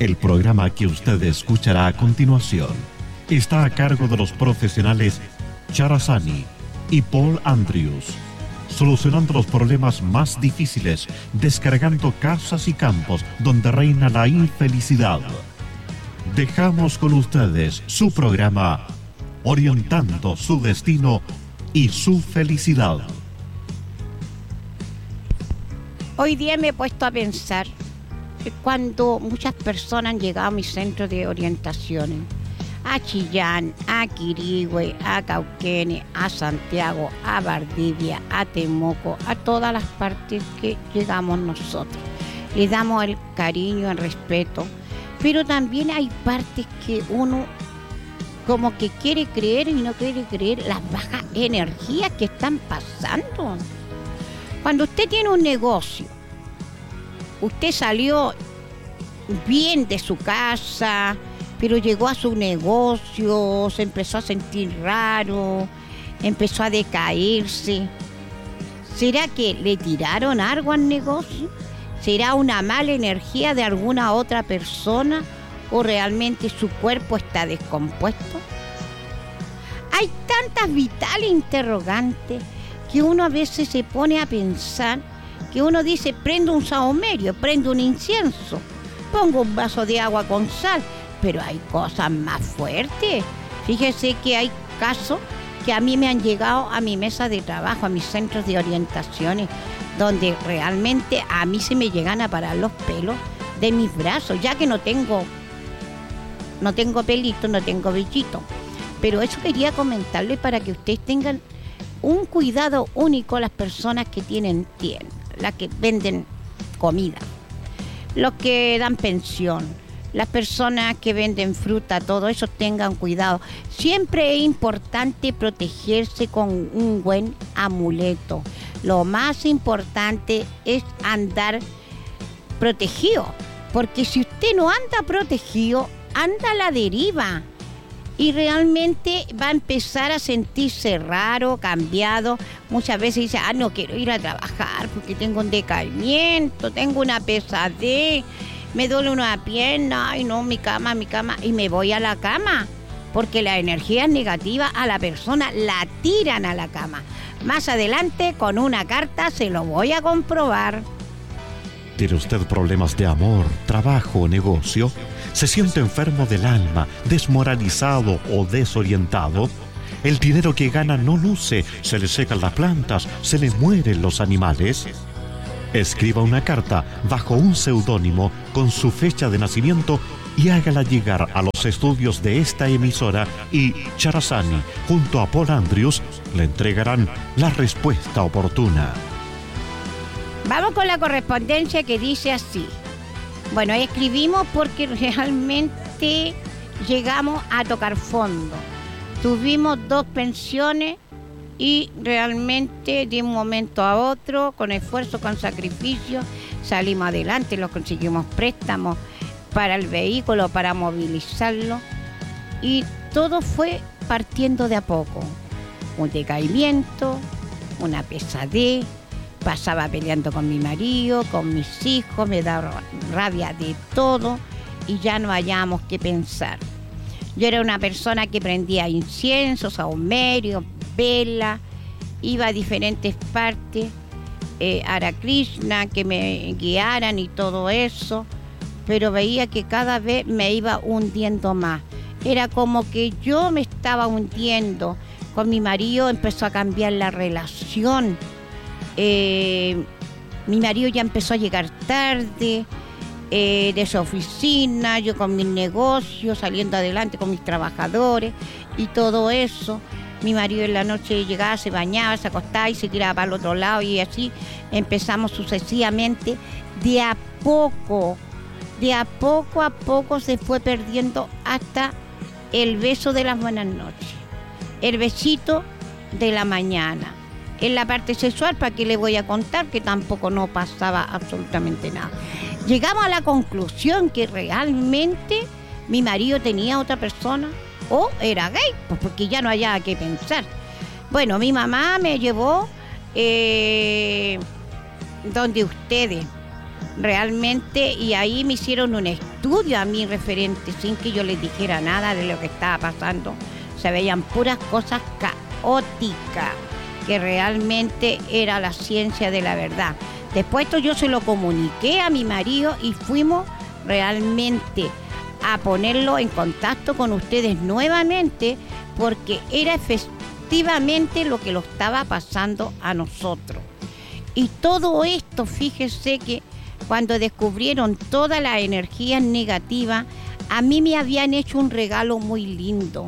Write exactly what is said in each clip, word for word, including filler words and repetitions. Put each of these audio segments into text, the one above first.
El programa que usted escuchará a continuación está a cargo de los profesionales Charazani y Paul Andrews, solucionando los problemas más difíciles, descargando casas y campos donde reina la infelicidad. Dejamos con ustedes su programa Orientando su destino y su felicidad. Hoy día me he puesto a pensar que cuando muchas personas han llegado a mi centro de orientación, a Chillán, a Quirihue, a Cauquenes, a Santiago, a Valdivia, a Temuco, a todas las partes que llegamos nosotros. Le damos el cariño, el respeto, pero también hay partes que uno como que quiere creer y no quiere creer las bajas energías que están pasando. Cuando usted tiene un negocio, usted salió bien de su casa, pero llegó a su negocio, se empezó a sentir raro, empezó a decaerse. ¿Será que le tiraron algo al negocio? ¿Será una mala energía de alguna otra persona? ¿O realmente su cuerpo está descompuesto? Hay tantas vitales interrogantes que uno a veces se pone a pensar, que uno dice, prendo un sahumerio, prendo un incienso, pongo un vaso de agua con sal, pero hay cosas más fuertes. Fíjese que hay casos que a mí me han llegado a mi mesa de trabajo, a mis centros de orientaciones, donde realmente a mí se me llegan a parar los pelos de mis brazos, ya que no tengo, no tengo pelito, no tengo vellito. Pero eso quería comentarle para que ustedes tengan un cuidado único, las personas que tienen tiendas, las que venden comida, los que dan pensión, las personas que venden fruta, todo eso tengan cuidado. Siempre es importante protegerse con un buen amuleto. Lo más importante es andar protegido, porque si usted no anda protegido, anda a la deriva. Y realmente va a empezar a sentirse raro, cambiado. Muchas veces dice, ah, no quiero ir a trabajar porque tengo un decaimiento, tengo una pesadez, me duele una pierna, ay no, mi cama, mi cama. Y me voy a la cama, porque la energía negativa a la persona la tiran a la cama. Más adelante, con una carta, se lo voy a comprobar. ¿Tiene usted problemas de amor, trabajo o negocio? ¿Se siente enfermo del alma, desmoralizado o desorientado? ¿El dinero que gana no luce, se le secan las plantas, se le mueren los animales? Escriba una carta bajo un seudónimo con su fecha de nacimiento y hágala llegar a los estudios de esta emisora y Charazani, junto a Paul Andrews, le entregarán la respuesta oportuna. Vamos con la correspondencia que dice así. Bueno, escribimos porque realmente llegamos a tocar fondo. Tuvimos dos pensiones y realmente de un momento a otro, con esfuerzo, con sacrificio, salimos adelante, los conseguimos préstamos para el vehículo, para movilizarlo. Y todo fue partiendo de a poco. Un decaimiento, una pesadez. Pasaba peleando con mi marido, con mis hijos, me daba rabia de todo y ya no hallábamos qué pensar. Yo era una persona que prendía inciensos, sahumerios, vela, iba a diferentes partes, eh, Hare Krishna, que me guiaran y todo eso, pero veía que cada vez me iba hundiendo más. Era como que yo me estaba hundiendo. Con mi marido empezó a cambiar la relación. Eh, mi marido ya empezó a llegar tarde eh, de su oficina, yo con mis negocios, saliendo adelante con mis trabajadores y todo eso. Mi marido en la noche llegaba, se bañaba, se acostaba y se tiraba para el otro lado y así empezamos sucesivamente. De a poco, de a poco a poco se fue perdiendo hasta el beso de las buenas noches, el besito de la mañana. En la parte sexual, ¿para qué le voy a contar? Que tampoco no pasaba absolutamente nada. Llegamos a la conclusión que realmente mi marido tenía otra persona o era gay, pues porque ya no había que pensar. Bueno, mi mamá me llevó eh, donde ustedes, realmente, y ahí me hicieron un estudio a mí referente, sin que yo les dijera nada de lo que estaba pasando. Se veían puras cosas caóticas, que realmente era la ciencia de la verdad. Después esto yo se lo comuniqué a mi marido y fuimos realmente a ponerlo en contacto con ustedes nuevamente, porque era efectivamente lo que lo estaba pasando a nosotros. Y todo esto, fíjese que cuando descubrieron toda la energía negativa, a mí me habían hecho un regalo muy lindo.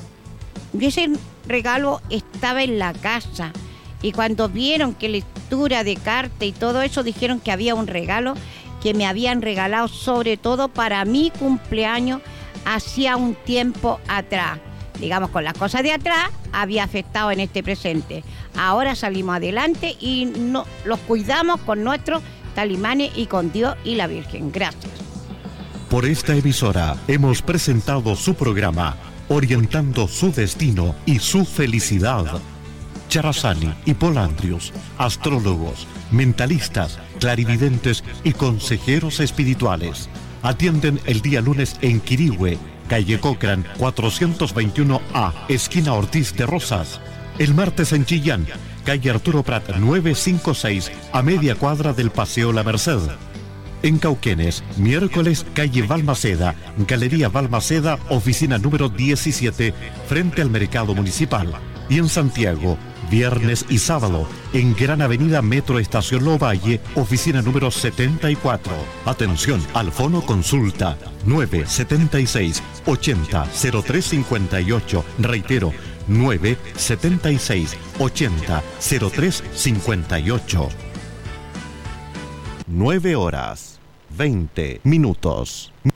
Y ese regalo estaba en la casa. Y cuando vieron que lectura de carta y todo eso, dijeron que había un regalo que me habían regalado, sobre todo para mi cumpleaños, hacía un tiempo atrás. Digamos, con las cosas de atrás, había afectado en este presente. Ahora salimos adelante y no, los cuidamos con nuestros talismanes y con Dios y la Virgen. Gracias. Por esta emisora hemos presentado su programa, Orientando su Destino y su Felicidad. Charazani y Polandrius, astrólogos, mentalistas, clarividentes y consejeros espirituales. Atienden el día lunes en Quirihue, calle Cochrane cuatrocientos veintiuno A, esquina Ortiz de Rosas. El martes en Chillán, calle Arturo Prat novecientos cincuenta y seis, a media cuadra del Paseo La Merced. En Cauquenes, miércoles, calle Balmaceda, Galería Balmaceda, oficina número diecisiete, frente al Mercado Municipal. Y en Santiago, viernes y sábado, en Gran Avenida Metro Estación Lovalle, oficina número setenta y cuatro. Atención, al fono consulta nueve siete seis, ochenta, cero tres cincuenta y ocho. Reitero, nueve siete seis, ochenta, cero tres cincuenta y ocho. nueve horas, veinte minutos.